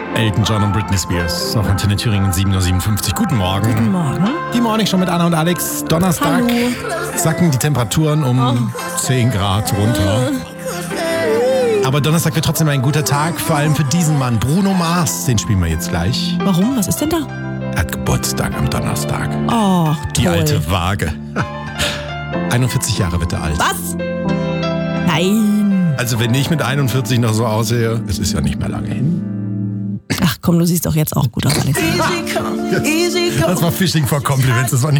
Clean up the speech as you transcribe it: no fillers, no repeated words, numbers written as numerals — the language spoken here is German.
Elton John und Britney Spears auf Antenne Thüringen 7.57 Uhr. Guten Morgen. Guten Morgen. Die Morning schon mit Anna und Alex. Donnerstag. Hallo. Sacken die Temperaturen um 10 Grad runter. Aber Donnerstag wird trotzdem ein guter Tag, vor allem für diesen Mann. Bruno Mars, den spielen wir jetzt gleich. Warum? Was ist denn da? Er hat Geburtstag am Donnerstag. Oh, toll. Die alte Waage. 41 Jahre wird er alt. Was? Nein. Also wenn ich mit 41 noch so aussehe, es ist ja nicht mehr lange hin. Ach komm, du siehst doch jetzt auch gut aus, Alex. Das war Fishing for Compliments, das war nicht